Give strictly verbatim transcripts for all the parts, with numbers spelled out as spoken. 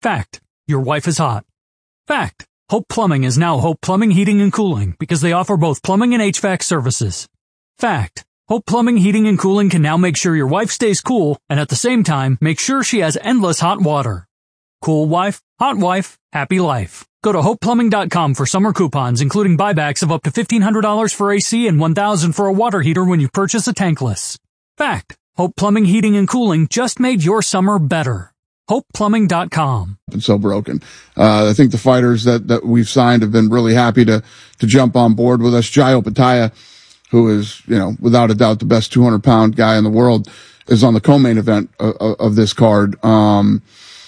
Fact. Your wife is hot. Fact. Hope Plumbing is now Hope Plumbing, Heating, and Cooling because they offer both plumbing and H V A C services. Fact. Hope Plumbing, Heating, and Cooling can now make sure your wife stays cool and at the same time make sure she has endless hot water. Cool wife, hot wife, happy life. Go to hope plumbing dot com for summer coupons, including buybacks of up to fifteen hundred dollars for A C and one thousand dollars for a water heater when you purchase a tankless. Fact. Hope Plumbing, Heating, and Cooling just made your summer better. hope plumbing dot com. Been so broken. Uh, I think the fighters that, that we've signed have been really happy to, to jump on board with us. Jai Opetaia, who is, you know, without a doubt the best two hundred pound guy in the world, is on the co-main event of, of this card. Um,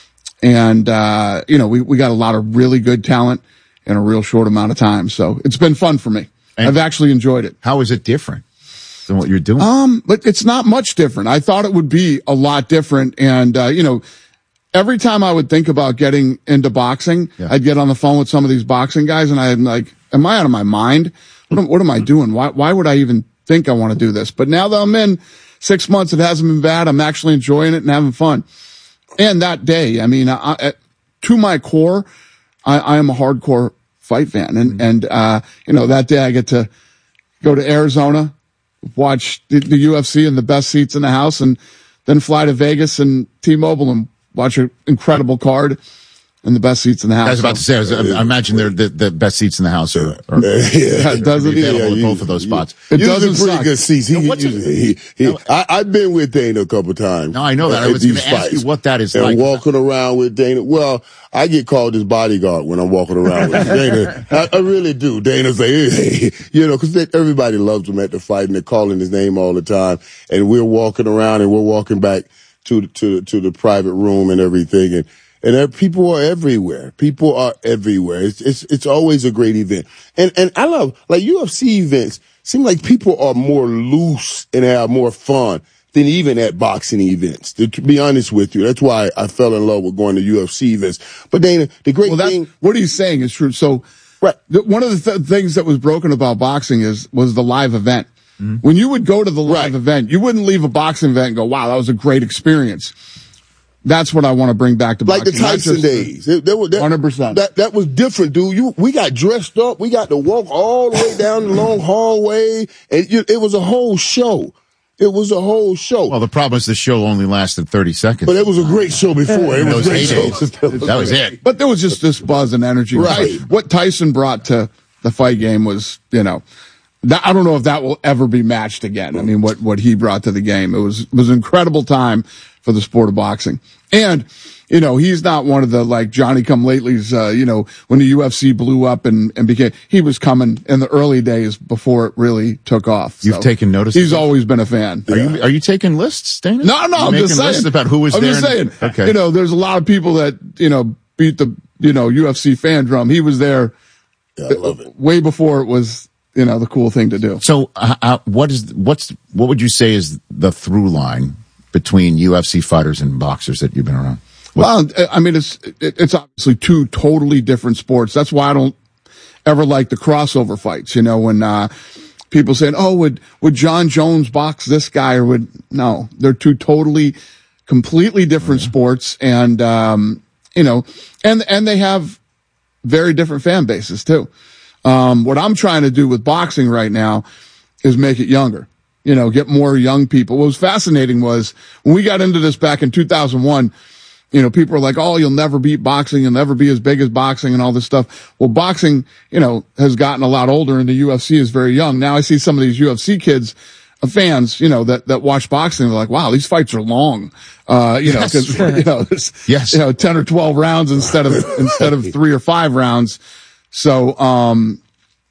and, uh, you know, we, we got a lot of really good talent in a real short amount of time. So it's been fun for me. And I've actually enjoyed it. How is it different than what you're doing? Um, but it's not much different. I thought it would be a lot different. And, uh, you know, every time I would think about getting into boxing, yeah. I'd get on the phone with some of these boxing guys and I'm like, am I out of my mind? What am, what am I doing? Why, why would I even think I want to do this? But now that I'm in six months, it hasn't been bad. I'm actually enjoying it and having fun. And that day, I mean, I, I, to my core, I, I am a hardcore fight fan. And, mm-hmm. and, uh, you know, that day I get to go to Arizona, watch the, the U F C in the best seats in the house, and then fly to Vegas and T-Mobile and watch an incredible card and the best seats in the house. I was about to say, I, was, I imagine they're the, the best seats in the house are, are yeah, it doesn't be available yeah, at you, both of those spots. It usually doesn't pretty suck. good seats. He, now, usually, he, he, now, I, I've been with Dana a couple times. No, I know that. I was going to ask you what that is and like. walking around with Dana. Well, I get called his bodyguard when I'm walking around with Dana. I, I really do. Dana's like, hey, you know, because everybody loves him at the fight and they're calling his name all the time. And we're walking around and we're walking back to to to the private room and everything. And And there, people are everywhere. People are everywhere. It's, it's, it's always a great event. And, and I love, like, U F C events seem like people are more loose and have more fun than even at boxing events. To, to be honest with you, that's why I fell in love with going to U F C events. But Dana, the great well, thing. What he's saying is true. So, right. The, one of the th- things that was broken about boxing is, was the live event. Mm-hmm. When you would go to the live right. event, you wouldn't leave a boxing event and go, wow, that was a great experience. That's what I want to bring back to like boxing. the Tyson days. It, that was, that, one hundred percent. That, that was different, dude. You, we got dressed up. We got to walk all the way down the long hallway. And you, it was a whole show. It was a whole show. Well, the problem is the show only lasted thirty seconds. But it was a great show before. It was a great show. That was it. But there was just this buzz and energy. Right. What Tyson brought to the fight game was, you know, that, I don't know if that will ever be matched again. I mean, what, what he brought to the game. It was, it was an incredible time for the sport of boxing. And, you know, he's not one of the, like, Johnny-come-latelys, uh, you know, when the U F C blew up and, and became, he was coming in the early days before it really took off. You've so taken notice? He's always been a fan. Are you, are you taking lists, Dana? No, no, You're I'm making just saying. lists about who was I'm there? just saying. And, okay. You know, there's a lot of people that, you know, beat the, you know, U F C fan drum. He was there yeah, I love it. way before it was, you know, the cool thing to do. So, uh, what is, what's, what would you say is the through line between U F C fighters and boxers that you've been around? What? Well, I mean, it's, it's obviously two totally different sports. That's why I don't ever like the crossover fights, you know, when, uh, people saying, oh, would, would John Jones box this guy or would, no, they're two totally, completely different mm-hmm. sports. And, um, you know, and, and they have very different fan bases too. Um, what I'm trying to do with boxing right now is make it younger, you know, get more young people. What was fascinating was when we got into this back in two thousand one, you know, people are like, oh, you'll never beat boxing. You'll never be as big as boxing and all this stuff. Well, boxing, you know, has gotten a lot older and the U F C is very young. Now I see some of these U F C kids, uh, fans, you know, that, that watch boxing. They're like, wow, these fights are long. Uh, you know, yes. cause, you know, this, yes. you know, ten or twelve rounds instead of, instead of three or five rounds. So, um,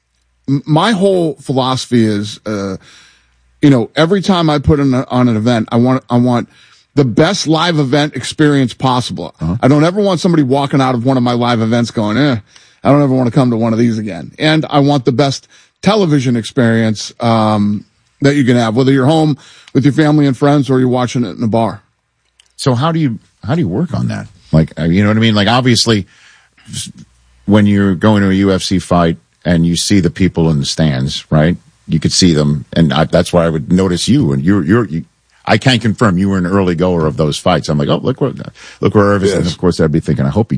my whole philosophy is, uh, you know, every time I put on, a, on an event, I want, I want the best live event experience possible. Uh-huh. I don't ever want somebody walking out of one of my live events going, eh, I don't ever want to come to one of these again. And I want the best television experience, um, that you can have, whether you're home with your family and friends or you're watching it in a bar. So how do you, how do you work on that? Like, you know what I mean? Like, obviously, when you're going to a U F C fight and you see the people in the stands, right? You could see them. And I, that's why I would notice you. And you're, you're, you, I can't confirm you were an early goer of those fights. I'm like, oh, look where, look where Irvis, yes. And of course I'd be thinking, I hope he